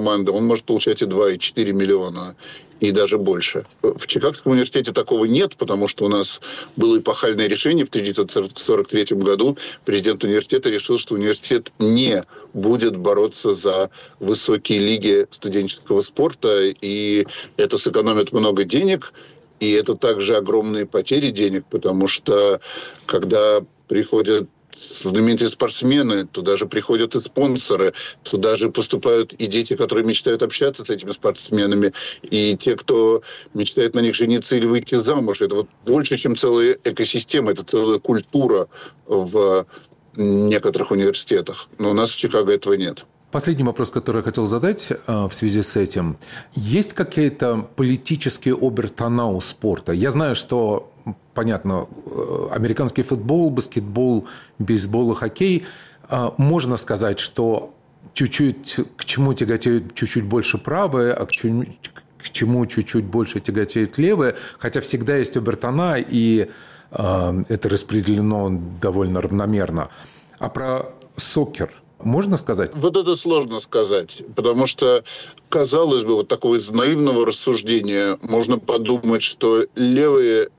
команды, он может получать и 2, и 4 миллиона, и даже больше. В Чикагском университете такого нет, потому что у нас было эпохальное решение в 1943 году. Президент университета решил, что университет не будет бороться за высокие лиги студенческого спорта, и это сэкономит много денег, и это также огромные потери денег, потому что когда приходят знаменитые спортсмены, туда же приходят и спонсоры, туда же поступают и дети, которые мечтают общаться с этими спортсменами, и те, кто мечтает на них жениться или выйти замуж. Это вот больше, чем целая экосистема, это целая культура в некоторых университетах. Но у нас в Чикаго этого нет. Последний вопрос, который я хотел задать в связи с этим. Есть какие-то политические обертона у спорта? Я знаю, что, понятно, американский футбол, баскетбол, бейсбол и хоккей. Можно сказать, что чуть-чуть к чему тяготеют чуть-чуть больше правые, а к чему чуть-чуть больше тяготеют левые. Хотя всегда есть обертона, и это распределено довольно равномерно. А про сокер можно сказать? Вот это сложно сказать, потому что, казалось бы, вот такого из наивного рассуждения можно подумать, что левая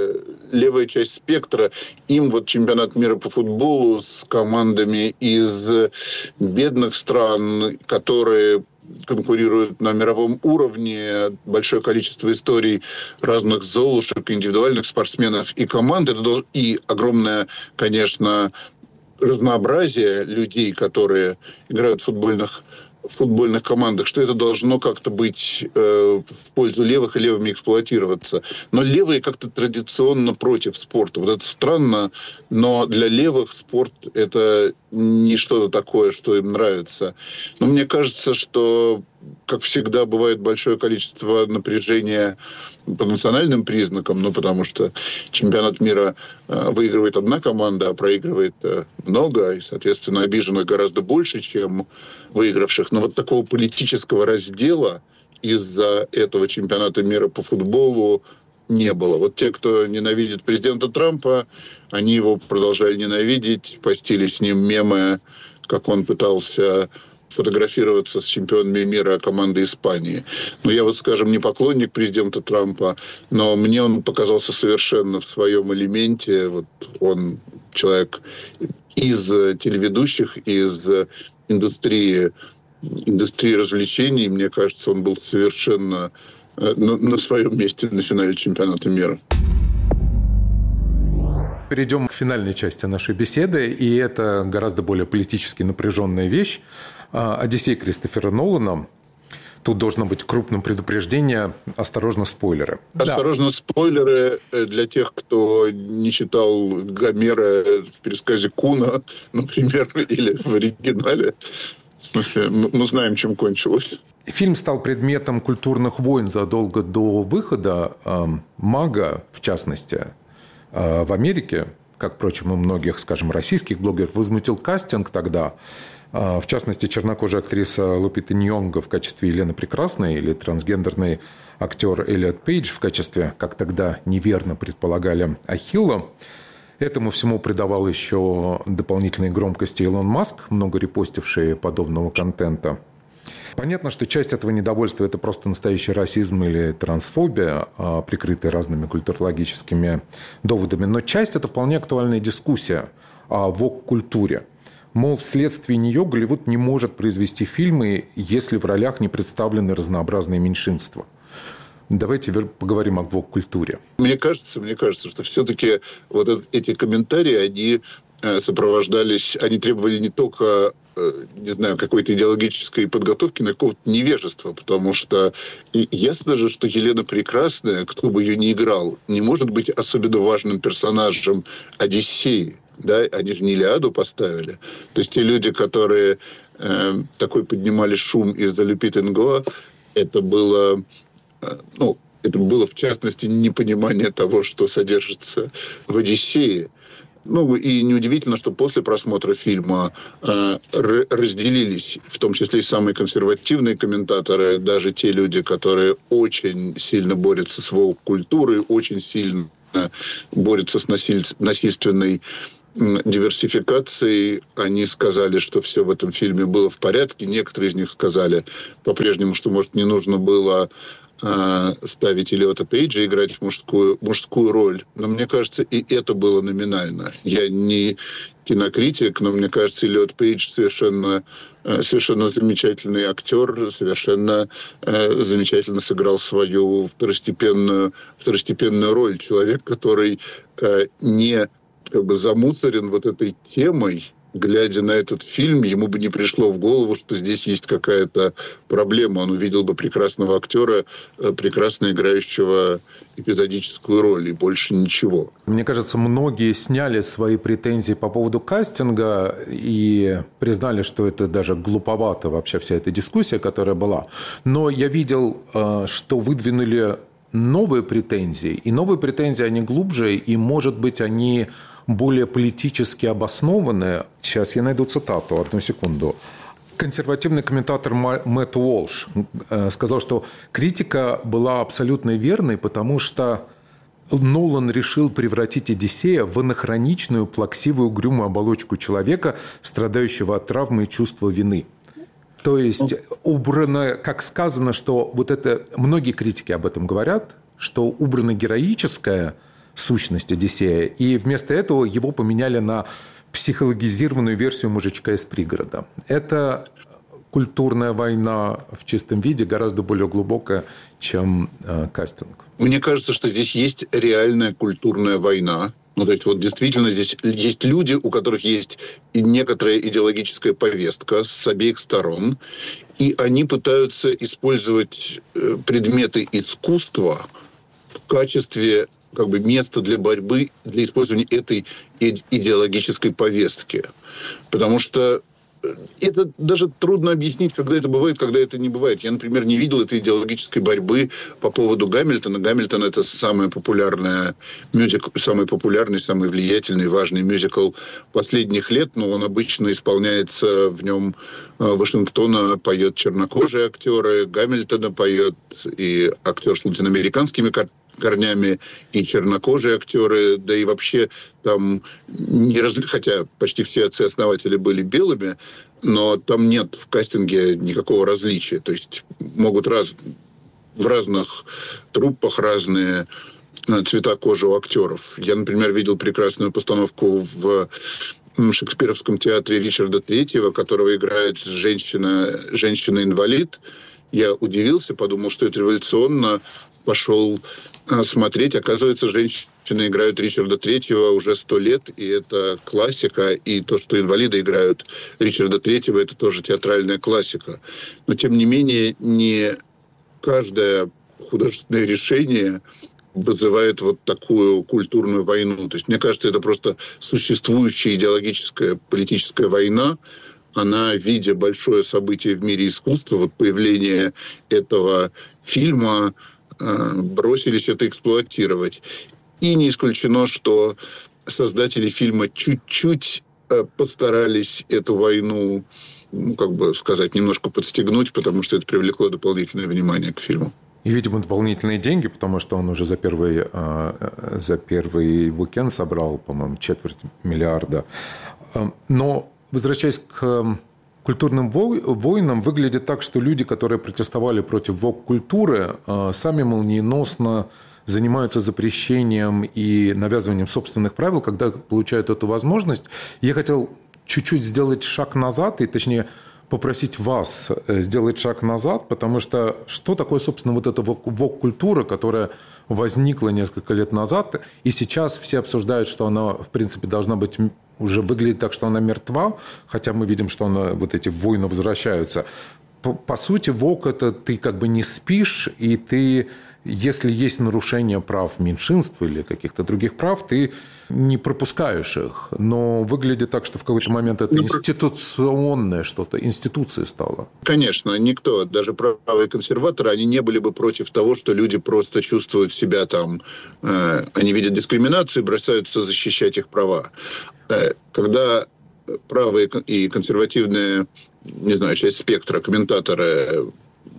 часть спектра, им вот чемпионат мира по футболу с командами из бедных стран, которые конкурируют на мировом уровне, большое количество историй разных золушек, индивидуальных спортсменов и команд, и огромное, конечно, разнообразие людей, которые играют в футбольных командах, что это должно как-то быть в пользу левых и левыми эксплуатироваться. Но левые как-то традиционно против спорта. Вот это странно, но для левых спорт – это не что-то такое, что им нравится. Но мне кажется, что, как всегда, бывает большое количество напряжения по национальным признакам, потому что чемпионат мира выигрывает одна команда, а проигрывает много, и, соответственно, обиженных гораздо больше, чем выигравших. Но вот такого политического раздела из-за этого чемпионата мира по футболу не было. Вот те, кто ненавидит президента Трампа, они его продолжали ненавидеть, постили с ним мемы, как он пытался фотографироваться с чемпионами мира команды Испании. Но я вот, скажем, не поклонник президента Трампа, но мне он показался совершенно в своем элементе. Вот он человек из телеведущих, из индустрии развлечений. Мне кажется, он был совершенно на своем месте на финале чемпионата мира. Перейдем к финальной части нашей беседы, и это гораздо более политически напряженная вещь. «Одиссей» Кристофера Нолана. Тут должно быть крупным предупреждение. Осторожно, спойлеры. Осторожно, спойлеры для тех, кто не читал Гомера в пересказе Куна, например, или в оригинале. В смысле, мы знаем, чем кончилось. Фильм стал предметом культурных войн задолго до выхода. «Мага», в частности, в Америке, как, впрочем, и многих, скажем, российских блогеров, возмутил кастинг тогда. В частности, чернокожая актриса Лупита Ньонго в качестве Елены Прекрасной или трансгендерный актер Эллиот Пейдж в качестве, как тогда неверно предполагали, Ахилла. Этому всему придавал еще дополнительной громкости Илон Маск, много репостивший подобного контента. Понятно, что часть этого недовольства – это просто настоящий расизм или трансфобия, прикрытая разными культурологическими доводами. Но часть – это вполне актуальная дискуссия о вок-культуре. Мол, вследствие нее Голливуд не может произвести фильмы, если в ролях не представлены разнообразные меньшинства. Давайте поговорим о вок-культуре. Мне кажется, что все-таки вот эти комментарии, они сопровождались, они требовали не только, не знаю, какой-то идеологической подготовки, но какого-то невежества, потому что ясно же, что Елена Прекрасная, кто бы ее ни играл, не может быть особенно важным персонажем Одиссеи. Да, они же не Илиаду поставили. То есть те люди, которые такой поднимали шум из-за Лупиты Ньонго, это было в частности непонимание того, что содержится в «Одиссее». И неудивительно, что после просмотра фильма разделились, в том числе и самые консервативные комментаторы, даже те люди, которые очень сильно борются с воук-культурой, очень сильно борются с насильственной диверсификацией. Они сказали, что все в этом фильме было в порядке. Некоторые из них сказали по-прежнему, что, может, не нужно было ставить Эллиота Пейджа играть в мужскую роль. Но мне кажется, и это было номинально. Я не кинокритик, но мне кажется, Эллиот Пейдж совершенно замечательный актер, совершенно замечательно сыграл свою второстепенную роль. Человек, который не замусорен вот этой темой. Глядя на этот фильм, ему бы не пришло в голову, что здесь есть какая-то проблема. Он увидел бы прекрасного актера, прекрасно играющего эпизодическую роль, и больше ничего. Мне кажется, многие сняли свои претензии по поводу кастинга и признали, что это даже глуповато вообще вся эта дискуссия, которая была. Но я видел, что выдвинули новые претензии, и новые претензии, они глубже, и, может быть, они более политически обоснованные. Сейчас я найду цитату, одну секунду. Консервативный комментатор Мэтт Уолш сказал, что критика была абсолютно верной, потому что Нолан решил превратить Одиссея в анахроничную, плаксивую, угрюмую оболочку человека, страдающего от травмы и чувства вины. То есть убрано, как сказано, что вот это, многие критики об этом говорят, что убрана героическая сущность Одиссея, и вместо этого его поменяли на психологизированную версию мужичка из пригорода. Это культурная война в чистом виде, гораздо более глубокая, чем кастинг. Мне кажется, что здесь есть реальная культурная война. Ну, то есть вот действительно здесь есть люди, у которых есть и некоторая идеологическая повестка с обеих сторон, и они пытаются использовать предметы искусства в качестве место для борьбы, для использования этой идеологической повестки. Потому что это даже трудно объяснить, когда это бывает, когда это не бывает. Я, например, не видел этой идеологической борьбы по поводу Гамильтона. Гамильтон — это самый популярный, самый влиятельный, важный мюзикл последних лет, но он обычно исполняется, в нем Вашингтона поет чернокожие актеры, Гамильтона поет и актер с латиноамериканскими корнями, и чернокожие актеры, да и вообще там, хотя почти все отцы-основатели были белыми, но там нет в кастинге никакого различия. То есть могут в разных труппах разные цвета кожи у актеров. Я, например, видел прекрасную постановку в Шекспировском театре Ричарда III, которого играет женщина-инвалид. Я удивился, подумал, что это революционно. Пошел смотреть. Оказывается, женщины играют Ричарда III уже 100 лет, и это классика. И то, что инвалиды играют Ричарда III, это тоже театральная классика. Но, тем не менее, не каждое художественное решение вызывает вот такую культурную войну. То есть, мне кажется, это просто существующая идеологическая политическая война. Она, видя большое событие в мире искусства, вот появление этого фильма, бросились это эксплуатировать. И не исключено, что создатели фильма чуть-чуть постарались эту войну, немножко подстегнуть, потому что это привлекло дополнительное внимание к фильму. И, видимо, дополнительные деньги, потому что он уже за первый уикенд собрал, по-моему, $250 миллиона. Но, возвращаясь к культурным войнам, выглядит так, что люди, которые протестовали против вок-культуры, сами молниеносно занимаются запрещением и навязыванием собственных правил, когда получают эту возможность. Я хотел чуть-чуть сделать шаг назад, и точнее попросить вас сделать шаг назад, потому что такое, собственно, вот эта вок-культура, которая возникла несколько лет назад, и сейчас все обсуждают, что она, в принципе, должна быть, уже выглядит так, что она мертва, хотя мы видим, что вот эти войны возвращаются. По сути, вок – это ты не спишь, и ты, если есть нарушение прав меньшинств или каких-то других прав, ты не пропускаешь их. Но выглядит так, что в какой-то момент это институционное что-то, институцией стало. Конечно, никто, даже правые консерваторы, они не были бы против того, что люди просто чувствуют себя там, они видят дискриминацию и бросаются защищать их права. Когда правые и консервативные, часть спектра, комментаторы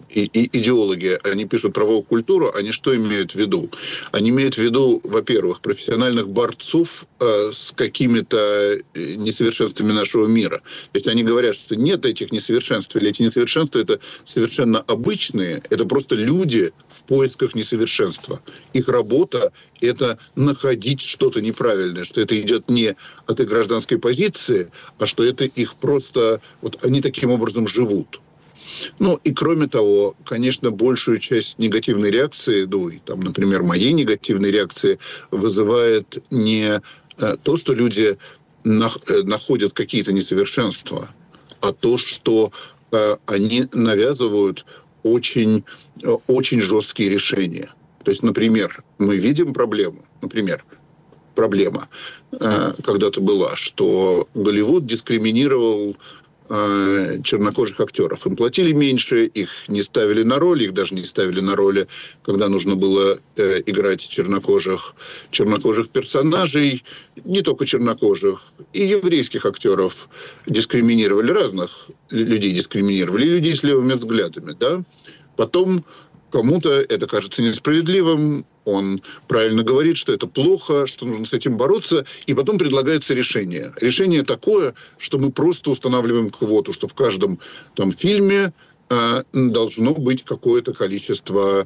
идеологи, они пишут правовую культуру, они что имеют в виду? Они имеют в виду, во-первых, профессиональных борцов с какими-то несовершенствами нашего мира. То есть они говорят, что нет этих несовершенств, или эти несовершенства это совершенно обычные, это просто люди в поисках несовершенства. Их работа — это находить что-то неправильное, что это идет не от их гражданской позиции, а что это их просто... Вот они таким образом живут. Ну, и кроме того, конечно, большую часть негативной реакции, ну, и там, например, моей негативной реакции вызывает не то, что люди находят какие-то несовершенства, а то, что они навязывают очень, очень жесткие решения. То есть, например, мы видим проблему, проблема когда-то была, что Голливуд дискриминировал чернокожих актеров. Им платили меньше, их не ставили на роли, их даже не ставили на роли, когда нужно было играть чернокожих персонажей, не только чернокожих, и еврейских актеров дискриминировали, разных людей дискриминировали, и людей с левыми взглядами. Да? Потом кому-то это кажется несправедливым, он правильно говорит, что это плохо, что нужно с этим бороться, и потом предлагается решение. Решение такое, что мы просто устанавливаем квоту, что в каждом там фильме должно быть какое-то количество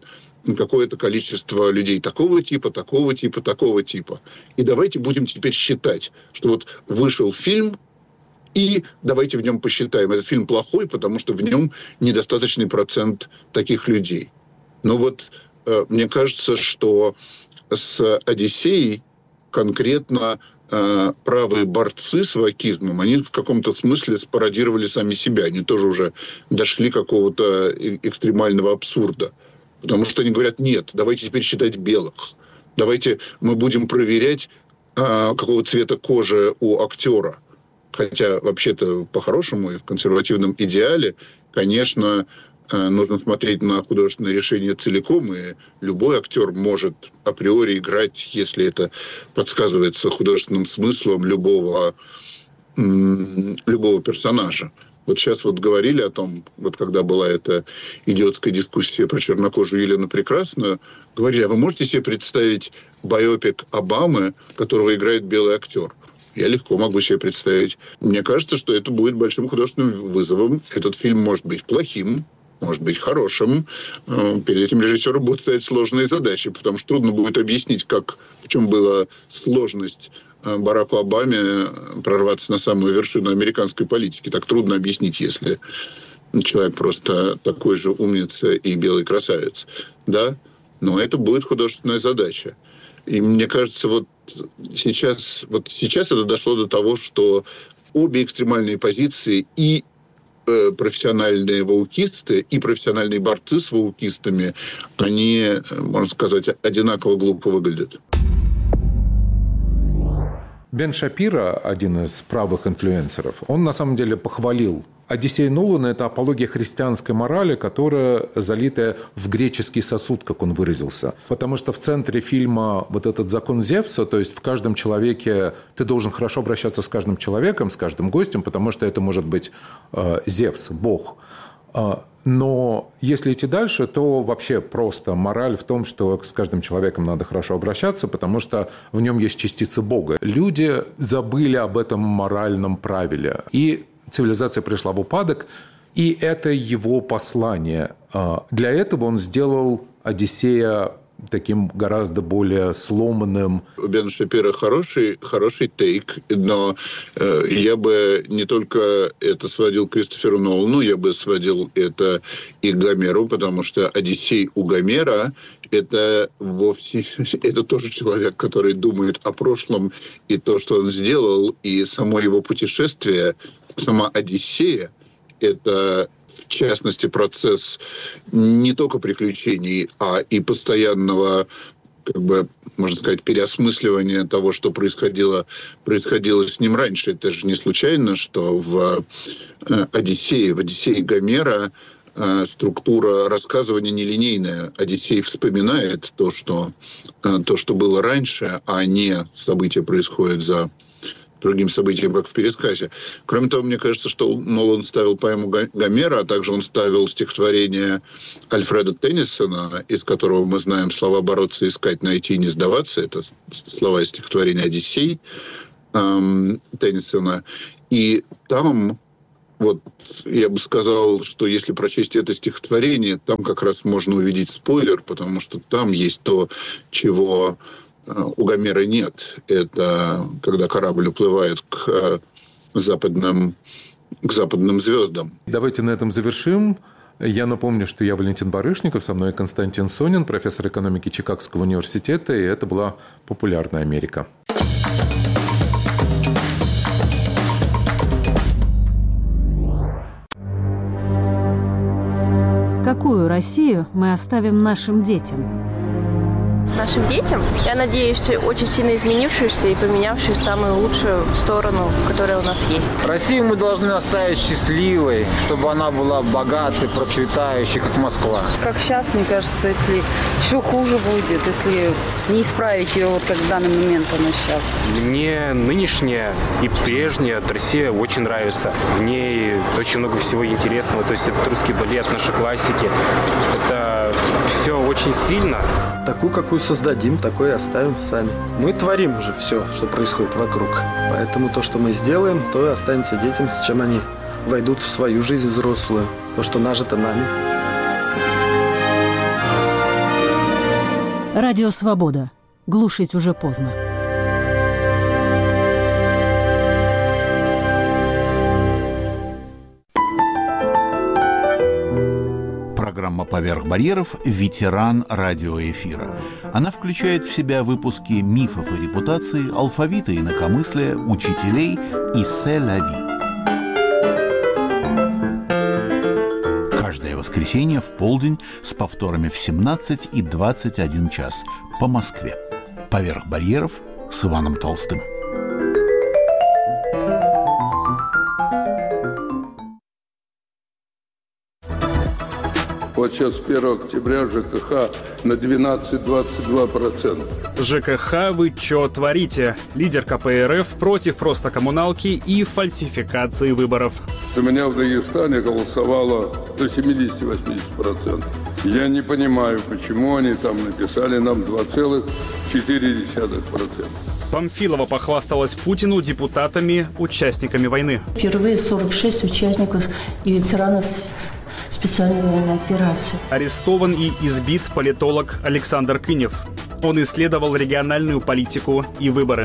людей такого типа, такого типа, такого типа. И давайте будем теперь считать, что вот вышел фильм, и давайте в нем посчитаем. Этот фильм плохой, потому что в нем недостаточный процент таких людей. Но вот мне кажется, что с «Одиссеей» конкретно правые борцы с вокизмом, они в каком-то смысле спародировали сами себя. Они тоже уже дошли какого-то экстремального абсурда. Потому что они говорят, нет, давайте теперь считать белых. Давайте мы будем проверять, какого цвета кожи у актера. Хотя, вообще-то, по-хорошему и в консервативном идеале, конечно, нужно смотреть на художественное решение целиком, и любой актер может априори играть, если это подсказывается художественным смыслом любого персонажа. Вот сейчас вот говорили о том, вот когда была эта идиотская дискуссия про чернокожую Елену Прекрасную, говорили, а вы можете себе представить байопик Обамы, которого играет белый актер? Я легко могу себе представить. Мне кажется, что это будет большим художественным вызовом. Этот фильм может быть плохим, может быть хорошим. Перед этим режиссеру будут стоять сложные задачи, потому что трудно будет объяснить, в чем была сложность Бараку Обаме прорваться на самую вершину американской политики. Так трудно объяснить, если человек просто такой же умница и белый красавец. Да? Но это будет художественная задача. И мне кажется, вот сейчас это дошло до того, что обе экстремальные позиции, и профессиональные ваукисты, и профессиональные борцы с ваукистами, они, можно сказать, одинаково глупо выглядят. Бен Шапиро, один из правых инфлюенсеров, он на самом деле похвалил «Одиссея Нолана» — это апология христианской морали, которая залитая в греческий сосуд, как он выразился. Потому что в центре фильма вот этот закон Зевса, то есть в каждом человеке ты должен хорошо обращаться с каждым человеком, с каждым гостем, потому что это может быть Зевс, Бог. Но если идти дальше, то вообще просто мораль в том, что с каждым человеком надо хорошо обращаться, потому что в нем есть частица Бога. Люди забыли об этом моральном правиле. И цивилизация пришла в упадок, и это его послание. Для этого он сделал «Одиссея» таким гораздо более сломанным. У Бена Шапиро хороший тейк, но я бы не только это сводил к Кристоферу Нолану, я бы сводил это и к Гомеру, потому что «Одиссей» у Гомера это тоже человек, который думает о прошлом и то, что он сделал, и само его путешествие, сама «Одиссея» это в частности, процесс не только приключений, а и постоянного, можно сказать, переосмысливания того, что происходило с ним раньше. Это же не случайно, что в «Одиссее» Гомера структура рассказывания нелинейная. Одиссей вспоминает то, что было раньше, а не события происходят за другим событиям, как в пересказе. Кроме того, мне кажется, что Нолан ставил поэму Гомера, а также он ставил стихотворение Альфреда Теннисона, из которого мы знаем слова «бороться, искать, найти, не сдаваться». Это слова из стихотворения «Одиссей» Теннисона. И там, вот, я бы сказал, что если прочесть это стихотворение, там как раз можно увидеть спойлер, потому что там есть то, чего у Гомера нет. Это когда корабль уплывает к западным звездам. Давайте на этом завершим. Я напомню, что я Валентин Барышников, со мной Константин Сонин, профессор экономики Чикагского университета, и это была «Популярная Америка». Какую Россию мы оставим нашим детям? Нашим детям, я надеюсь, очень сильно изменившуюся и поменявшую самую лучшую сторону, которая у нас есть. Россию мы должны оставить счастливой, чтобы она была богатой, процветающей, как Москва. Как сейчас, мне кажется, если еще хуже будет, если не исправить ее, вот как в данный момент она сейчас. Мне нынешняя и прежняя Россия очень нравится. В ней очень много всего интересного. То есть это русский балет, наши классики. Это все очень сильно. Такую, какую создадим, такой и оставим сами. Мы творим уже все, что происходит вокруг. Поэтому то, что мы сделаем, то и останется детям, с чем они войдут в свою жизнь взрослую. То, что нажито нами. Радио «Свобода». Глушить уже поздно. Программа «Поверх барьеров» – ветеран радиоэфира. Она включает в себя выпуски мифов и репутаций, алфавита и инакомыслия, учителей и «Се-ля-ви». Каждое воскресенье в полдень с повторами в 17 и 21 час по Москве. «Поверх барьеров» с Иваном Толстым. Вот сейчас с 1 октября ЖКХ на 12-22%. ЖКХ, вы чё творите? Лидер КПРФ против роста коммуналки и фальсификации выборов. У меня в Дагестане голосовало до 70-80%. Я не понимаю, почему они там написали нам 2,4%. Памфилова похвасталась Путину депутатами, участниками войны. Впервые 46 участников и ветеранов специальной военной операции. Арестован и избит политолог Александр Кынев. Он исследовал региональную политику и выборы.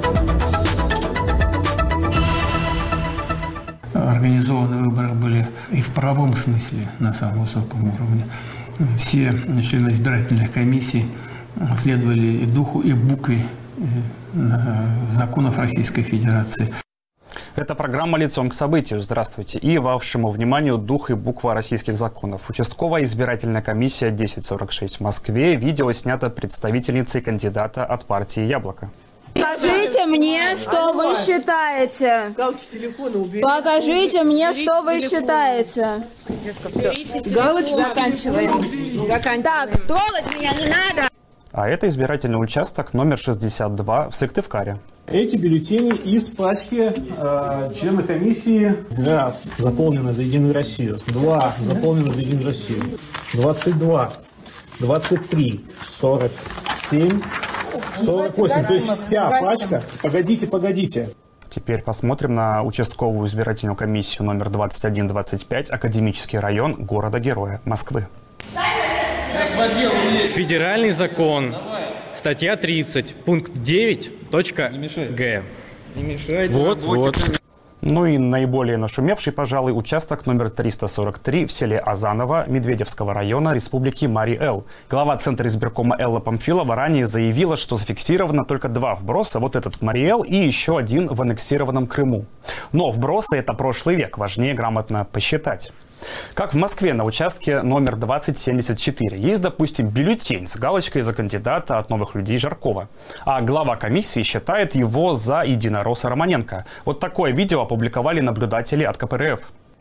Организованные выборы были и в правом смысле на самом высоком уровне. Все члены избирательных комиссий следовали и духу, и букве законов Российской Федерации. Это программа «Лицом к событию». Здравствуйте. И вашему вниманию дух и буква российских законов. Участковая избирательная комиссия 1046 в Москве. Видео снято представительницей кандидата от партии «Яблоко». Покажите мне, что вы считаете. Покажите мне, что вы считаете. Заканчиваем. Так, трогать меня не надо. А это избирательный участок номер 62 в Сыктывкаре. Эти бюллетени из пачки члена комиссии. Раз, заполнено за Единую Россию. 2, заполнено за Единую Россию. 22, 23, 47, 48. То есть вся пачка. Погодите. Теперь посмотрим на участковую избирательную комиссию номер 2125, Академический район города-героя Москвы. Федеральный закон, статья 30, пункт 9.г. Вот. Ну и наиболее нашумевший, пожалуй, участок номер 343 в селе Азаново Медведевского района Республики Марий-Эл. Глава Центра избиркома Элла Памфилова ранее заявила, что зафиксировано только 2 вброса, вот этот в Марий-Эл и еще один в аннексированном Крыму. Но вбросы – это прошлый век, важнее грамотно посчитать. Как в Москве на участке номер 2074 есть, допустим, бюллетень с галочкой за кандидата от «Новых людей» Жаркова. А глава комиссии считает его за единоросса Романенко. Вот такое видео опубликовали наблюдатели от КПРФ.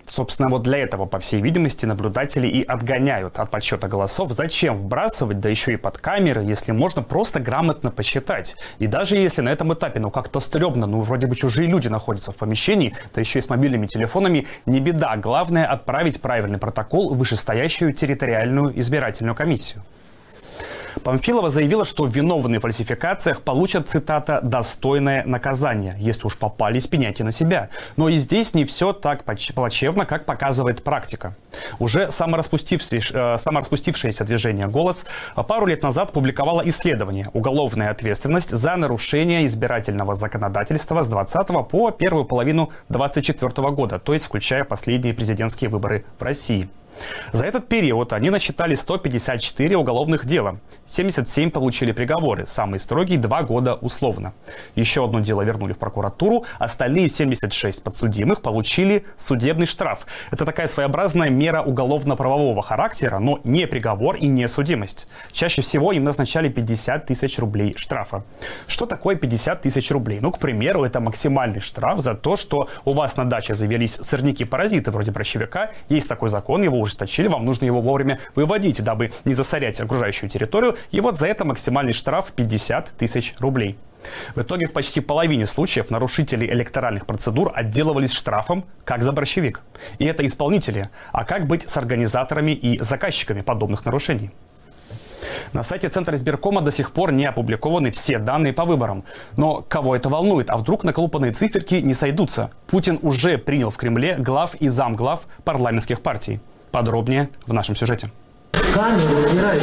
Собственно, вот для этого, по всей видимости, наблюдатели и отгоняют от подсчета голосов. Зачем вбрасывать, да еще и под камеры, если можно просто грамотно посчитать? И даже если на этом этапе, как-то стрёмно, вроде бы чужие люди находятся в помещении, да еще и с мобильными телефонами, не беда. Главное — отправить правильный протокол в вышестоящую территориальную избирательную комиссию. Памфилова заявила, что виновные в фальсификациях получат, цитата, «достойное наказание». Если уж попались, пеняйте на себя. Но и здесь не все так плачевно, как показывает практика. Уже самораспустившееся движение «Голос» пару лет назад публиковало исследование «Уголовная ответственность за нарушение избирательного законодательства с 20 по первую половину 2024 года», то есть включая последние президентские выборы в России. За этот период они насчитали 154 уголовных дела. 77 получили приговоры, самые строгие — 2 года условно. Еще одно дело вернули в прокуратуру, остальные 76 подсудимых получили судебный штраф. Это такая своеобразная мера уголовно-правового характера, но не приговор и не судимость. Чаще всего им назначали 50 тысяч рублей штрафа. Что такое 50 тысяч рублей? К примеру, это максимальный штраф за то, что у вас на даче завелись сорняки-паразиты вроде борщевика. Есть такой закон, его ужесточили, вам нужно его вовремя выводить, дабы не засорять окружающую территорию. И вот за это максимальный штраф 50 тысяч рублей. В итоге в почти половине случаев нарушители электоральных процедур отделывались штрафом, как за борщевик. И это исполнители. А как быть с организаторами и заказчиками подобных нарушений? На сайте Центра избиркома до сих пор не опубликованы все данные по выборам. Но кого это волнует? А вдруг наколупанные циферки не сойдутся? Путин уже принял в Кремле глав и замглав парламентских партий. Подробнее в нашем сюжете. Камеру убирай.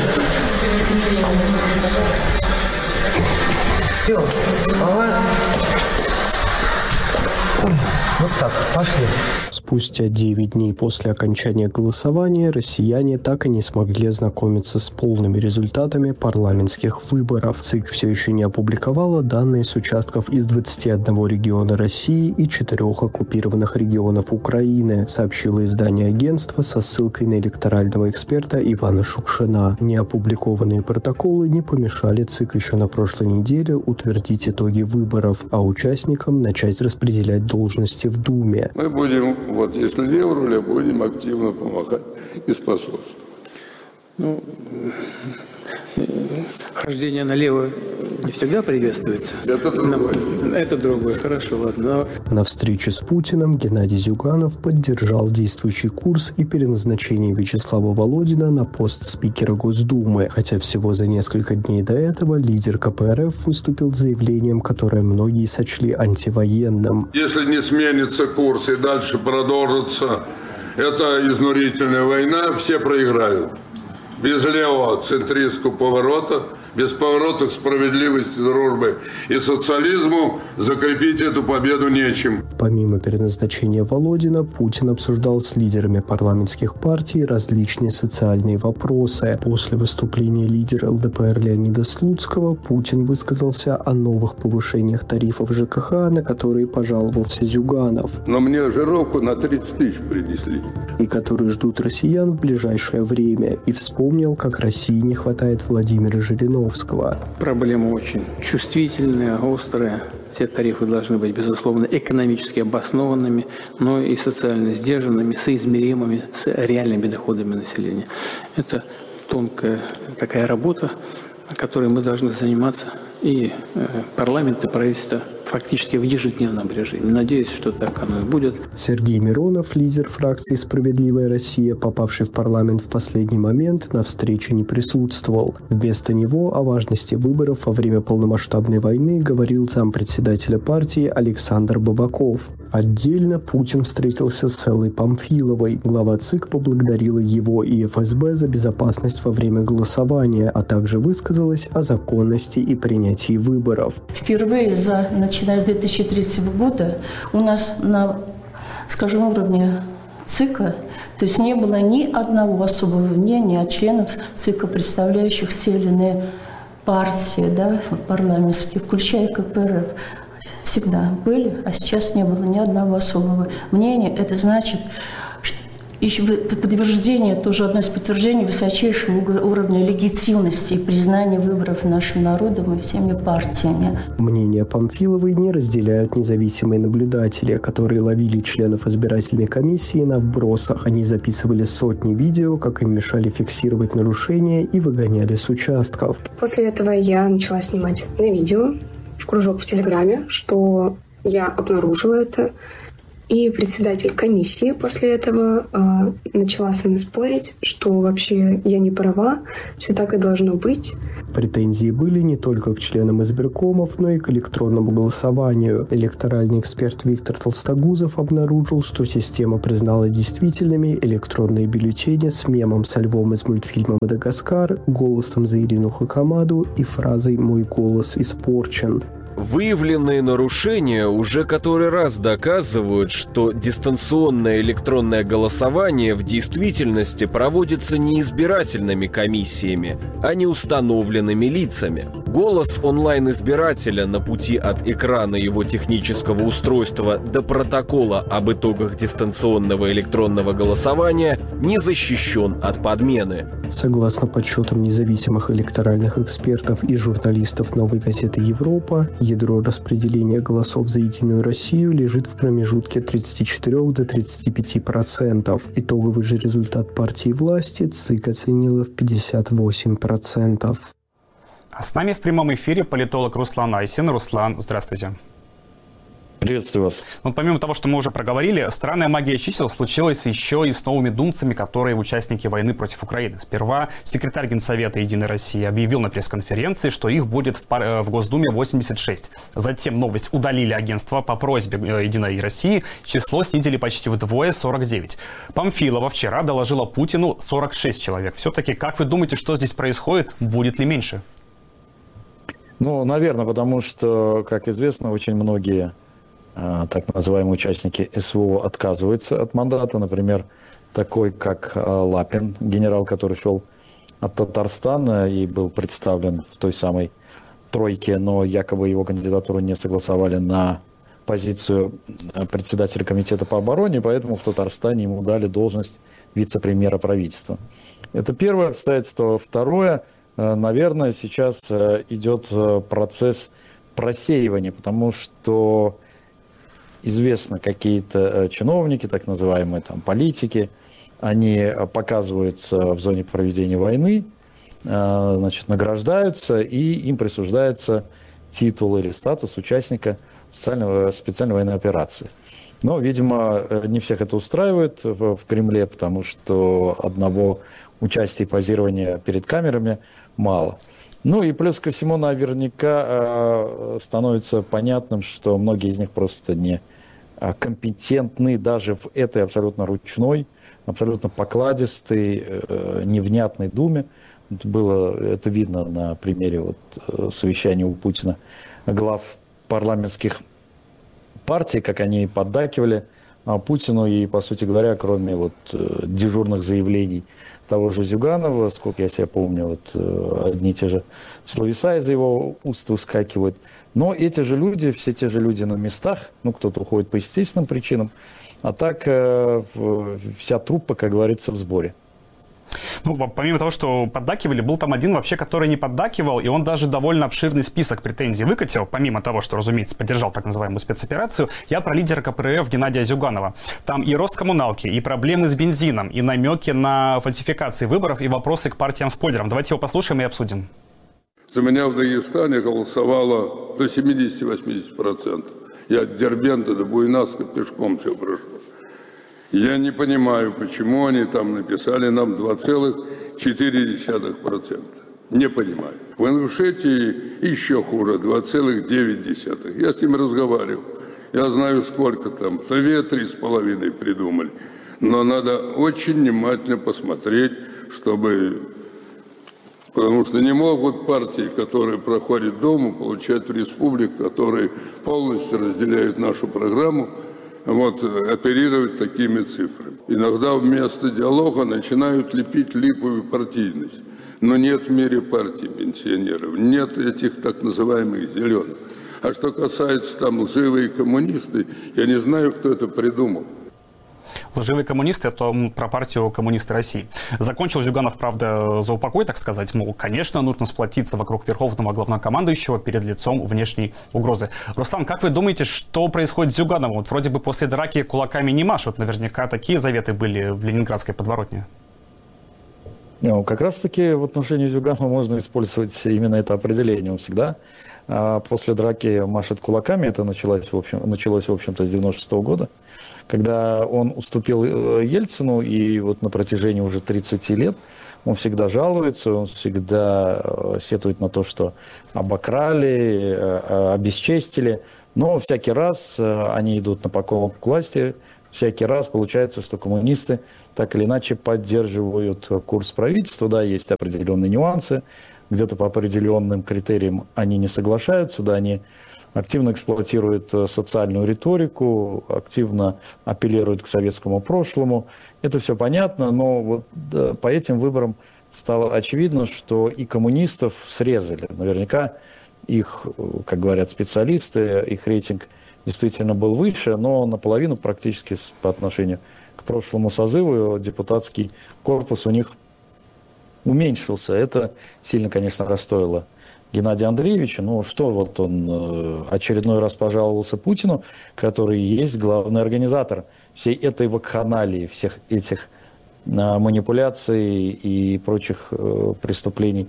Все, вот так, пошли. Спустя 9 дней после окончания голосования россияне так и не смогли ознакомиться с полными результатами парламентских выборов. ЦИК все еще не опубликовала данные с участков из 21 региона России и 4 оккупированных регионов Украины, сообщило издание агентства со ссылкой на электорального эксперта Ивана Шукшина. Неопубликованные протоколы не помешали ЦИК еще на прошлой неделе утвердить итоги выборов, а участникам начать распределять должности в Думе. Мы будем, если левая руля, будем активно помогать и способствовать. Хождение налево не всегда приветствуется. Это другое. Это другое, хорошо, ладно. На встрече с Путиным Геннадий Зюганов поддержал действующий курс и переназначение Вячеслава Володина на пост спикера Госдумы, хотя всего за несколько дней до этого лидер КПРФ выступил с заявлением, которое многие сочли антивоенным. Если не сменится курс и дальше продолжится эта изнурительная война, все проиграют. Без левого центристского поворота, без поворота к справедливости, дружбы и социализму закрепить эту победу нечем. Помимо переназначения Володина, Путин обсуждал с лидерами парламентских партий различные социальные вопросы. После выступления лидера ЛДПР Леонида Слуцкого Путин высказался о новых повышениях тарифов ЖКХ, на которые пожаловался Зюганов. Но мне жировку на 30 тысяч принесли. И которые ждут россиян в ближайшее время. И вспомнил, как России не хватает Владимира Жириновского. Проблема очень чувствительная, острая. Все тарифы должны быть, безусловно, экономически обоснованными, но и социально сдержанными, соизмеримыми с реальными доходами населения. Это тонкая такая работа, которой мы должны заниматься. И парламент, и правительство фактически в ежедневном режиме. Надеюсь, что так оно и будет. Сергей Миронов, лидер фракции «Справедливая Россия», попавший в парламент в последний момент, на встрече не присутствовал. Вместо него о важности выборов во время полномасштабной войны говорил зампредседателя партии Александр Бабаков. Отдельно Путин встретился с Эллой Памфиловой. Глава ЦИК поблагодарила его и ФСБ за безопасность во время голосования, а также высказалась о законности и принятии выборов. Впервые начиная с 2003 года у нас на, уровне ЦИКа, то есть не было ни одного особого мнения от членов ЦИКа, представляющих те или иные партии, парламентские, включая КПРФ. Всегда были, а сейчас не было ни одного особого мнения. Это значит, подтверждение, тоже одно из подтверждений высочайшего уровня легитимности и признания выборов нашим народом и всеми партиями. Мнение Памфиловой не разделяют независимые наблюдатели, которые ловили членов избирательной комиссии на вбросах. Они записывали сотни видео, как им мешали фиксировать нарушения и выгоняли с участков. После этого я начала снимать на видео в кружок в Телеграме, что я обнаружила это. И председатель комиссии после этого начала со мной спорить, что вообще я не права, все так и должно быть. Претензии были не только к членам избиркомов, но и к электронному голосованию. Электоральный эксперт Виктор Толстогузов обнаружил, что система признала действительными электронные бюллетени с мемом со львом из мультфильма «Мадагаскар», голосом за Ирину Хакамаду и фразой «Мой голос испорчен». Выявленные нарушения уже который раз доказывают, что дистанционное электронное голосование в действительности проводится не избирательными комиссиями, а не установленными лицами. Голос онлайн-избирателя на пути от экрана его технического устройства до протокола об итогах дистанционного электронного голосования не защищен от подмены. Согласно подсчетам независимых электоральных экспертов и журналистов «Новой газеты Европа», ядро распределения голосов за «Единую Россию» лежит в промежутке 34 до 35%. Итоговый же результат партии власти ЦИК оценила в 58%. А с нами в прямом эфире политолог Руслан Айсин. Руслан, здравствуйте. Приветствую вас. Помимо того, что мы уже проговорили, странная магия чисел случилась еще и с новыми думцами, которые участники войны против Украины. Сперва секретарь Генсовета «Единой России» объявил на пресс-конференции, что их будет в Госдуме 86. Затем новость удалили агентство по просьбе «Единой России». Число снизили почти вдвое, 49. Памфилова вчера доложила Путину 46 человек. Все-таки, как вы думаете, что здесь происходит? Будет ли меньше? Наверное, потому что, как известно, очень многие так называемые участники СВО отказываются от мандата. Например, такой как Лапин, генерал, который шел от Татарстана и был представлен в той самой тройке, но якобы его кандидатуру не согласовали на позицию председателя комитета по обороне, поэтому в Татарстане ему дали должность вице-премьера правительства. Это первое обстоятельство. Второе, наверное, сейчас идет процесс просеивания, потому что известно, какие-то чиновники, так называемые политики, они показываются в зоне проведения войны, награждаются, и им присуждается титул или статус участника специальной военной операции. Но, видимо, не всех это устраивает в Кремле, потому что одного участия и позирования перед камерами мало. И плюс ко всему наверняка становится понятным, что многие из них просто не компетентны даже в этой абсолютно ручной, абсолютно покладистой, невнятной Думе. Это видно на примере совещания у Путина глав парламентских партий, как они поддакивали Путину, и, по сути говоря, кроме дежурных заявлений того же Зюганова, сколько я себя помню, одни и те же словеса из его уст выскакивают. Но эти же люди, все те же люди на местах, кто-то уходит по естественным причинам, а так вся труппа, как говорится, в сборе. Помимо того, что поддакивали, был там один вообще, который не поддакивал, и он даже довольно обширный список претензий выкатил, помимо того, что, разумеется, поддержал так называемую спецоперацию. Я про лидера КПРФ Геннадия Зюганова. Там и рост коммуналки, и проблемы с бензином, и намеки на фальсификации выборов, и вопросы к партиям-спойлерам. Давайте его послушаем и обсудим. За меня в Дагестане голосовало до 70-80%. Я от Дербента до Буйнакска пешком все прошел. Я не понимаю, почему они там написали нам 2,4%. Не понимаю. В Ингушетии еще хуже, 2,9%. Я с ним разговаривал. Я знаю, сколько там. В Туве 3,5 придумали. Но надо очень внимательно посмотреть, чтобы... Потому что не могут партии, которые проходят Думу, получать в республик, которые полностью разделяют нашу программу, оперировать такими цифрами. Иногда вместо диалога начинают лепить липовую партийность. Но нет в мире партий пенсионеров, нет этих так называемых зеленых. А что касается лживые коммунисты, я не знаю, кто это придумал. Лживые коммунисты — это про партию «Коммунисты России». Закончил Зюганов, правда, за упокой, так сказать, мол, конечно, нужно сплотиться вокруг верховного главнокомандующего перед лицом внешней угрозы. Руслан, как вы думаете, что происходит с Зюгановым? Вот вроде бы после драки кулаками не машут. Наверняка такие заветы были в ленинградской подворотне. Ну, как раз-таки в отношении Зюганова можно использовать именно это определение. Он всегда после драки машет кулаками. Это началось, в общем-то, с 96-го года, когда он уступил Ельцину, и вот на протяжении уже 30 лет он всегда жалуется, он всегда сетует на то, что обокрали, обесчестили. Но всякий раз они идут на поклон к власти, всякий раз получается, что коммунисты так или иначе поддерживают курс правительства. Да, есть определенные нюансы, где-то по определенным критериям они не соглашаются, да, они активно эксплуатируют социальную риторику, активно апеллируют к советскому прошлому. Это все понятно, но вот да, по этим выборам стало очевидно, что и коммунистов срезали. Наверняка их, как говорят специалисты, их рейтинг действительно был выше, но наполовину практически по отношению к прошлому созыву депутатский корпус у них уменьшился. Это сильно, конечно, расстроило Геннадия Андреевича. Ну что, вот он очередной раз пожаловался Путину, который есть главный организатор всей этой вакханалии, всех этих манипуляций и прочих преступлений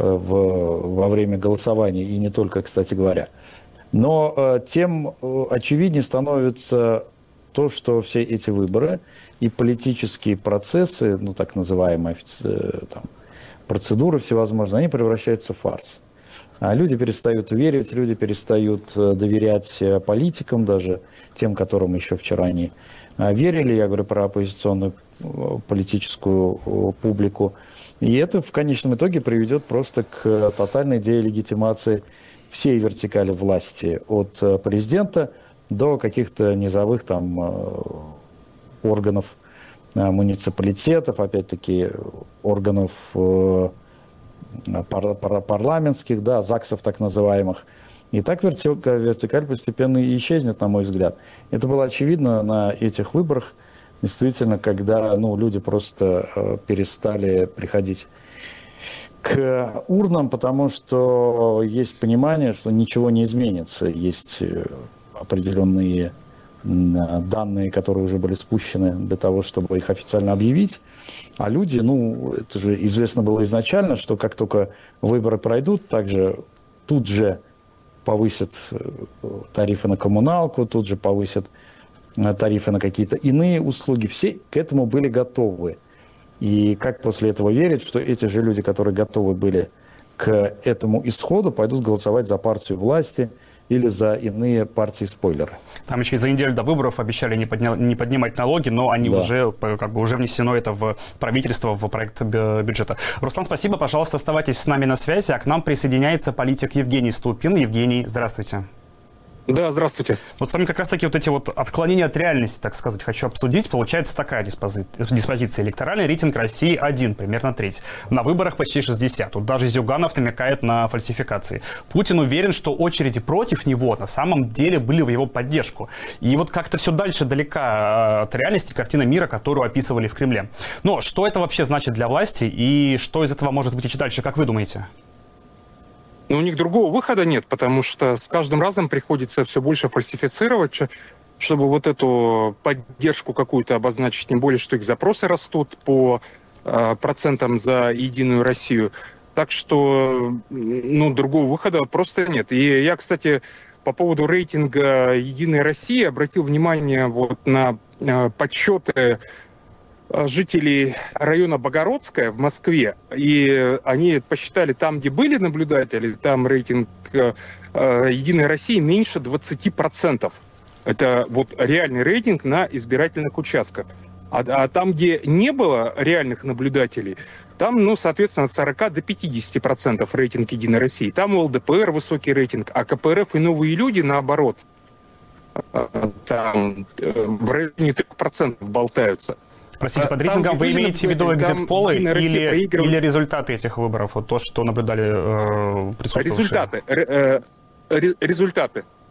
во время голосования, и не только, кстати говоря. Но тем очевиднее становится то, что все эти выборы и политические процессы, ну так называемые там, процедуры всевозможные, они превращаются в фарс. А люди перестают верить, люди перестают доверять политикам, даже тем, которым еще вчера они верили. Я говорю про оппозиционную политическую публику. И это в конечном итоге приведет просто к тотальной делегитимации всей вертикали власти, от президента до каких-то низовых там органов муниципалитетов, опять-таки органов парламентских, да, ЗАГСов так называемых. И так вертикаль постепенно исчезнет, на мой взгляд. Это было очевидно на этих выборах, действительно, когда люди просто перестали приходить к урнам, потому что есть понимание, что ничего не изменится. Есть определенные данные, которые уже были спущены для того, чтобы их официально объявить. А люди, это же известно было изначально, что как только выборы пройдут, также тут же повысят тарифы на коммуналку, тут же повысят тарифы на какие-то иные услуги. Все к этому были готовы. И как после этого верить, что эти же люди, которые готовы были к этому исходу, пойдут голосовать за партию власти или за иные партии-спойлеры. Там еще и за неделю до выборов обещали не поднимать налоги, но они уже внесено это в правительство, в проект бюджета. Руслан, спасибо. Пожалуйста, оставайтесь с нами на связи. А к нам присоединяется политик Евгений Ступин. Евгений, здравствуйте. Да, здравствуйте. Вот с вами как раз-таки вот эти вот отклонения от реальности, так сказать, хочу обсудить. Получается такая диспозиция. Электоральный рейтинг России 1, примерно треть. На выборах почти 60. Вот даже Зюганов намекает на фальсификации. Путин уверен, что очереди против него на самом деле были в его поддержку. И вот как-то все дальше далека от реальности картина мира, которую описывали в Кремле. Но что это вообще значит для власти и что из этого может вытечь дальше, как вы думаете? Но у них другого выхода нет, потому что с каждым разом приходится все больше фальсифицировать, чтобы вот эту поддержку какую-то обозначить, тем более, что их запросы растут по процентам за Единую Россию. Так что, другого выхода просто нет. И я, кстати, по поводу рейтинга Единой России обратил внимание вот на подсчеты жителей района Богородская в Москве, и они посчитали, там, где были наблюдатели, там рейтинг Единой России меньше 20%. Это вот реальный рейтинг на избирательных участках. А там, где не было реальных наблюдателей, там, соответственно, от 40 до 50% рейтинг Единой России. Там у ЛДПР высокий рейтинг, а КПРФ и Новые люди, наоборот, там в районе 3% болтаются. Простите, под рейтингом вы имеете в виду экзит-полы или результаты этих выборов? Вот то, что наблюдали присутствующие? Результаты.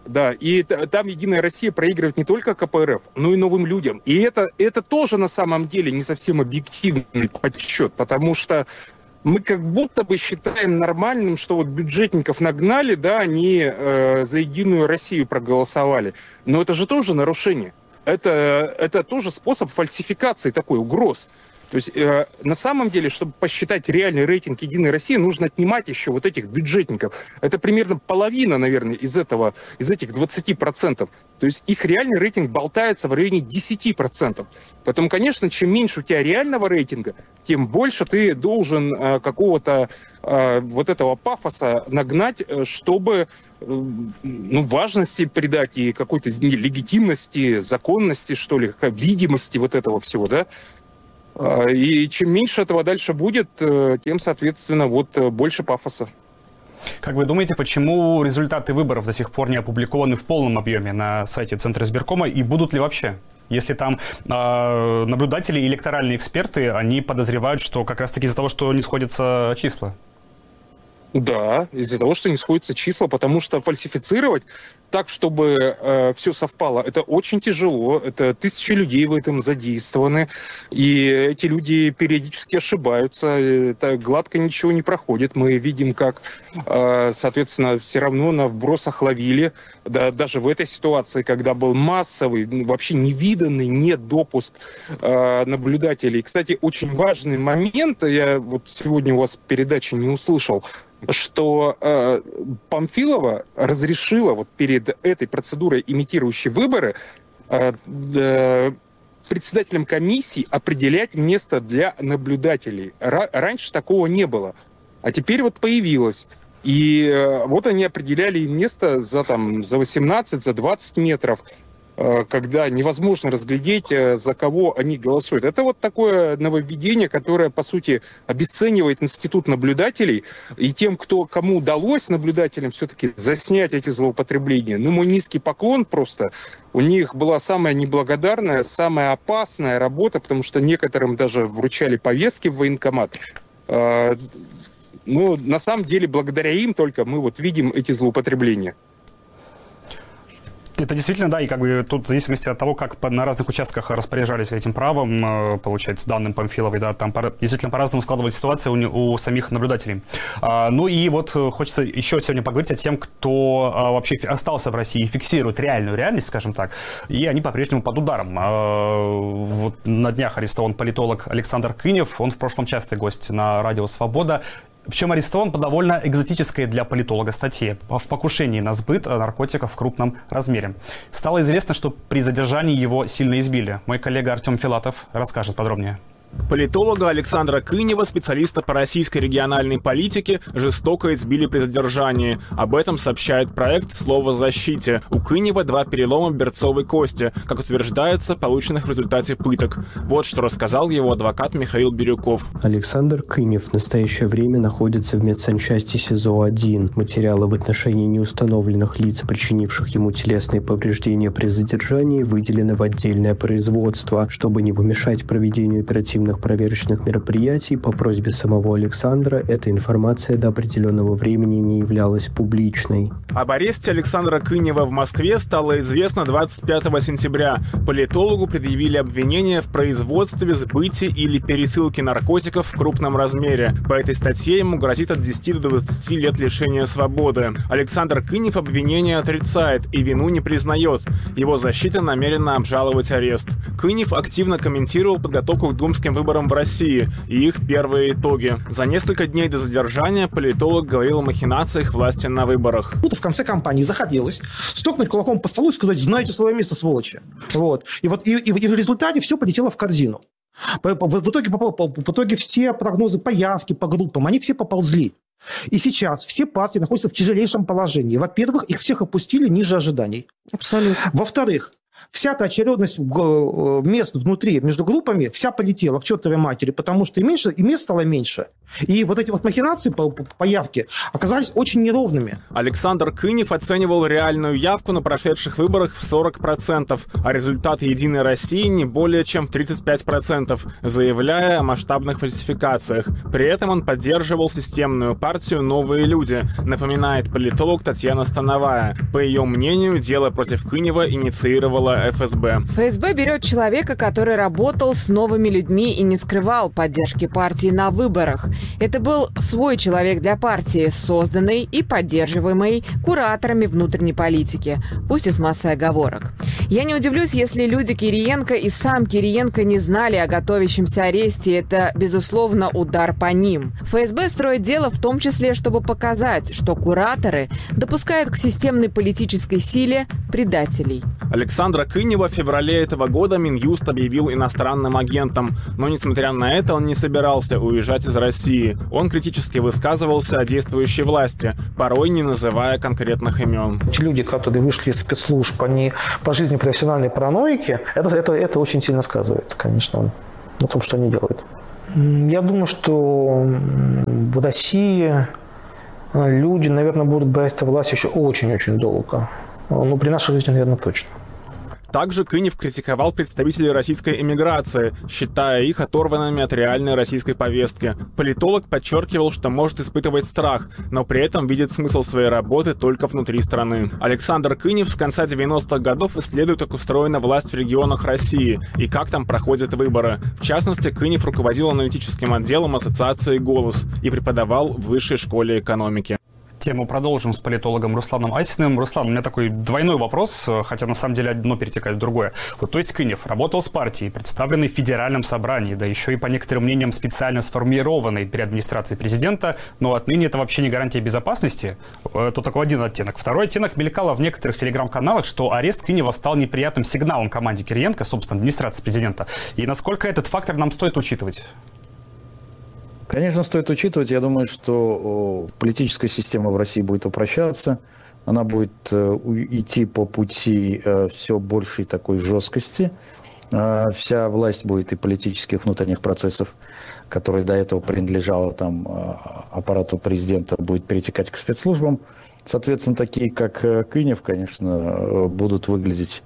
Да, и там «Единая Россия» проигрывает не только КПРФ, но и новым людям. И это тоже на самом деле не совсем объективный подсчет, потому что мы как будто бы считаем нормальным, что вот бюджетников нагнали, да, они за «Единую Россию» проголосовали. Но это же тоже нарушение. Это тоже способ фальсификации такой, угроз. То есть на самом деле, чтобы посчитать реальный рейтинг «Единой России», нужно отнимать еще вот этих бюджетников. Это примерно половина, наверное, из этих 20%. То есть их реальный рейтинг болтается в районе 10%. Поэтому, конечно, чем меньше у тебя реального рейтинга, тем больше ты должен какого-то вот этого пафоса нагнать, чтобы важности придать и какой-то легитимности, законности, что ли, видимости вот этого всего, да. И чем меньше этого дальше будет, тем, соответственно, вот больше пафоса. Как вы думаете, почему результаты выборов до сих пор не опубликованы в полном объеме на сайте Центра избиркома, и будут ли вообще? Если там наблюдатели и электоральные эксперты, они подозревают, что как раз-таки из-за того, что не сходятся числа. Да, из-за того, что не сходятся числа, потому что фальсифицировать так, чтобы все совпало, это очень тяжело. Это тысячи людей в этом задействованы, и эти люди периодически ошибаются. Это гладко ничего не проходит. Мы видим, как, соответственно, все равно на вбросах ловили. Да, даже в этой ситуации, когда был массовый, вообще невиданный недопуск наблюдателей. Кстати, очень важный момент, я вот сегодня у вас в передаче не услышал, что Памфилова разрешила вот перед этой процедурой, имитирующей выборы, председателям комиссии определять место для наблюдателей. Раньше такого не было, а теперь вот появилось. И вот они определяли им место за 18, за 20 метров, когда невозможно разглядеть, за кого они голосуют. Это вот такое нововведение, которое, по сути, обесценивает институт наблюдателей. И тем, кому удалось наблюдателям все-таки заснять эти злоупотребления, мой низкий поклон просто. У них была самая неблагодарная, самая опасная работа, потому что некоторым даже вручали повестки в военкомат. На самом деле, благодаря им только мы вот видим эти злоупотребления. Это действительно, да, и как бы тут в зависимости от того, как на разных участках распоряжались этим правом, получается, данным Памфиловой, да, там действительно по-разному складывалась ситуация у самих наблюдателей. И вот хочется еще сегодня поговорить о тем, кто вообще остался в России и фиксирует реальную реальность, скажем так, и они по-прежнему под ударом. Вот на днях арестован политолог Александр Кынев, он в прошлом частый гость на радио «Свобода». Причем арестован по довольно экзотической для политолога статье в покушении на сбыт наркотиков в крупном размере. Стало известно, что при задержании его сильно избили. Мой коллега Артем Филатов расскажет подробнее. Политолога Александра Кынева, специалиста по российской региональной политике, жестоко избили при задержании. Об этом сообщает проект «Слово защите». У Кынева 2 перелома берцовой кости, как утверждается, полученных в результате пыток. Вот что рассказал его адвокат Михаил Бирюков. Александр Кынев в настоящее время находится в медсанчасти СИЗО-1. Материалы в отношении неустановленных лиц, причинивших ему телесные повреждения при задержании, выделены в отдельное производство, чтобы не помешать проведению оперативных проверочных мероприятий. По просьбе самого Александра эта информация до определенного времени не являлась публичной. Об аресте Александра Кынева в Москве стало известно 25 сентября. Политологу предъявили обвинение в производстве, сбытии или пересылке наркотиков в крупном размере. По этой статье ему грозит от 10 до 20 лет лишения свободы. Александр Кынев обвинение отрицает и вину не признает. Его защита намерена обжаловать арест. Кынев активно комментировал подготовку к думским выборам в России и их первые итоги. За несколько дней до задержания политолог говорил о махинациях власти на выборах. Тут в конце кампании захотелось стукнуть кулаком по столу и сказать: знаете свое место, сволочи. И в результате все полетело в корзину. В итоге все прогнозы по явке, по группам, они все поползли. И сейчас все партии находятся в тяжелейшем положении. Во-первых, их всех опустили ниже ожиданий. Абсолютно. Во-вторых, вся-то очередность мест внутри, между группами, вся полетела к чертовой матери, потому что и мест стало меньше. И вот эти вот махинации по явке оказались очень неровными. Александр Кынев оценивал реальную явку на прошедших выборах в 40%, а результат «Единой России» не более чем в 35%, заявляя о масштабных фальсификациях. При этом он поддерживал системную партию «Новые люди», напоминает политолог Татьяна Становая. По ее мнению, дело против Кынева инициировала ФСБ. ФСБ берет человека, который работал с новыми людьми и не скрывал поддержки партии на выборах. Это был свой человек для партии, созданный и поддерживаемый кураторами внутренней политики, пусть и с массой оговорок. Я не удивлюсь, если люди Кириенко и сам Кириенко не знали о готовящемся аресте. Это, безусловно, удар по ним. ФСБ строит дело в том числе, чтобы показать, что кураторы допускают к системной политической силе предателей. Александра Кынева в феврале этого года Минюст объявил иностранным агентом. Но, несмотря на это, он не собирался уезжать из России. Он критически высказывался о действующей власти, порой не называя конкретных имен. Те люди, которые вышли из спецслужб, они по жизни профессиональной параноики, это очень сильно сказывается, конечно, на том, что они делают. Я думаю, что в России люди, наверное, будут бояться власти еще очень-очень долго. Но при нашей жизни, наверное, точно. Также Кынев критиковал представителей российской эмиграции, считая их оторванными от реальной российской повестки. Политолог подчеркивал, что может испытывать страх, но при этом видит смысл своей работы только внутри страны. Александр Кынев с конца 90-х годов исследует, как устроена власть в регионах России и как там проходят выборы. В частности, Кынев руководил аналитическим отделом ассоциации «Голос» и преподавал в Высшей школе экономики. Тему продолжим с политологом Русланом Айсиным. Руслан, у меня такой двойной вопрос, хотя на самом деле одно перетекает в другое. Вот, то есть Кынев работал с партией, представленной в Федеральном собрании, да еще и, по некоторым мнениям, специально сформированной при администрации президента, но отныне это вообще не гарантия безопасности. Это такой один оттенок. Второй оттенок мелькало в некоторых телеграм-каналах, что арест Кынева стал неприятным сигналом команде Кириенко, собственно, администрации президента. И насколько этот фактор нам стоит учитывать? Конечно, стоит учитывать. Я думаю, что политическая система в России будет упрощаться. Она будет идти по пути все большей такой жесткости. Вся власть будет и политических внутренних процессов, которые до этого принадлежала там аппарату президента, будет перетекать к спецслужбам. Соответственно, такие, как Кынев, конечно, будут выглядеть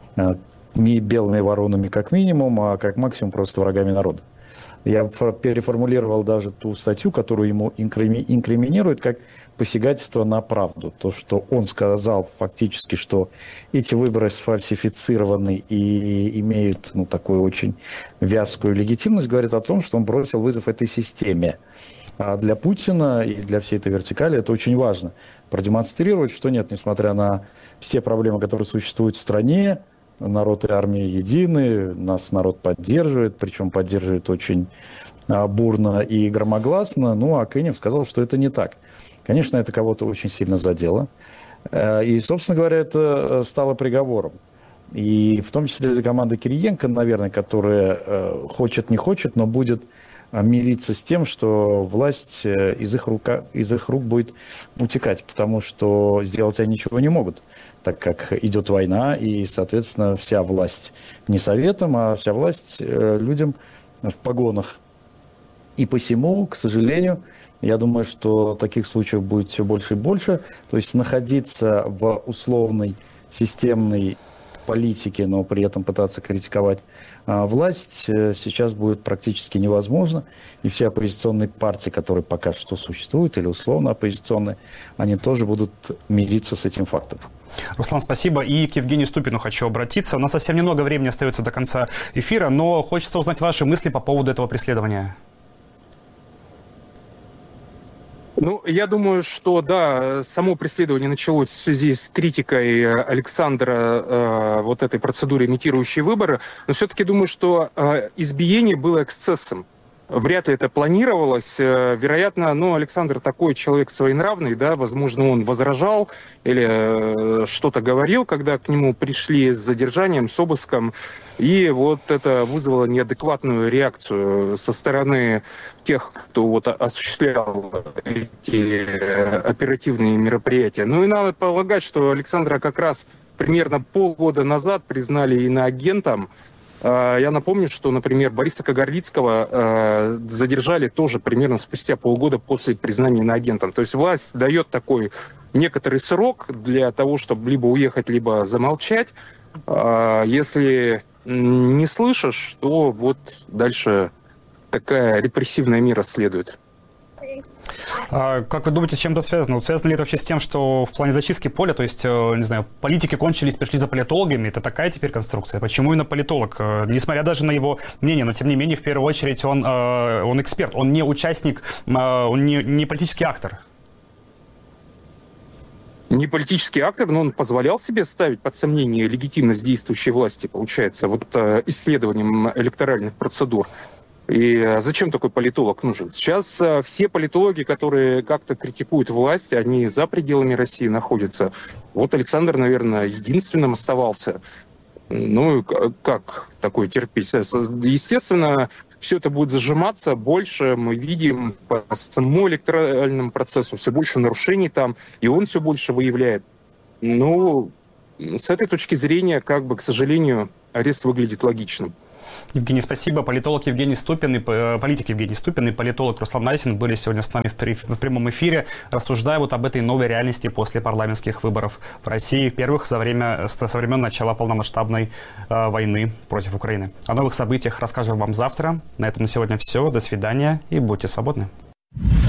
не белыми воронами как минимум, а как максимум просто врагами народа. Я переформулировал даже ту статью, которую ему инкриминируют, как посягательство на правду. То, что он сказал фактически, что эти выборы сфальсифицированы и имеют такую очень вязкую легитимность, говорит о том, что он бросил вызов этой системе. А для Путина и для всей этой вертикали это очень важно. Продемонстрировать, что нет, несмотря на все проблемы, которые существуют в стране, народ и армия едины, нас народ поддерживает, причем поддерживает очень бурно и громогласно. Ну, а Кынев сказал, что это не так. Конечно, это кого-то очень сильно задело. И, собственно говоря, это стало приговором. И в том числе для команды Кириенко, наверное, которая хочет, не хочет, но будет мириться с тем, что власть из их рук будет утекать, потому что сделать они ничего не могут, так как идет война, и, соответственно, вся власть не советом, а вся власть людям в погонах. И посему, к сожалению, я думаю, что таких случаев будет все больше и больше. То есть находиться в условной системной политике, но при этом пытаться критиковать власть сейчас будет практически невозможно. И все оппозиционные партии, которые пока что существуют, или условно оппозиционные, они тоже будут мириться с этим фактом. Руслан, спасибо. И к Евгению Ступину хочу обратиться. У нас совсем немного времени остается до конца эфира, но хочется узнать ваши мысли по поводу этого преследования. Ну, я думаю, что, да, само преследование началось в связи с критикой Александра вот этой процедуры, имитирующей выборы, но все-таки думаю, что избиение было эксцессом. вряд ли это планировалось. Вероятно, Александр такой человек своенравный, да, возможно, он возражал или что-то говорил, когда к нему пришли с задержанием, с обыском, и вот это вызвало неадекватную реакцию со стороны тех, кто вот осуществлял эти оперативные мероприятия. И надо полагать, что Александра как раз примерно полгода назад признали иноагентом. Я напомню, что, например, Бориса Кагарлицкого задержали тоже примерно спустя полгода после признания иноагентом. То есть власть дает такой некоторый срок для того, чтобы либо уехать, либо замолчать. Если не слышишь, то вот дальше такая репрессивная мера следует. Как вы думаете, с чем это связано? Связано ли это вообще с тем, что в плане зачистки поля, то есть, не знаю, политики кончились, пришли за политологами? Это такая теперь конструкция? Почему именно политолог? Несмотря даже на его мнение, но тем не менее, в первую очередь, он эксперт, он не участник, он не политический актор. Не политический актор, но он позволял себе ставить под сомнение легитимность действующей власти, получается, вот исследованием электоральных процедур. И зачем такой политолог нужен? Сейчас все политологи, которые как-то критикуют власть, они за пределами России находятся. Вот Александр, наверное, единственным оставался. Как такое терпеть? Естественно, все это будет зажиматься. Больше мы видим по самому электоральному процессу все больше нарушений там, и он все больше выявляет. С этой точки зрения, к сожалению, арест выглядит логичным. Евгений, спасибо. Политик Евгений Ступин и политолог Руслан Марисин были сегодня с нами в прямом эфире, рассуждая вот об этой новой реальности после парламентских выборов в России, первых со времен начала полномасштабной войны против Украины. О новых событиях расскажем вам завтра. На этом на сегодня все. До свидания и будьте свободны.